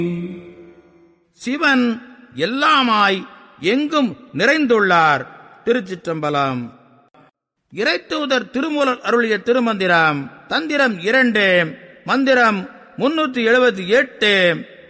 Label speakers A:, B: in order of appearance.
A: சிவன் எல்லாமாய் எங்கும் நிறைந்துள்ளார். திருச்சிற்றம்பலம். இறைத்தூதர் திருமூலர் அருளிய திருமந்திரம். தந்திரம் 2, மந்திரம் 378.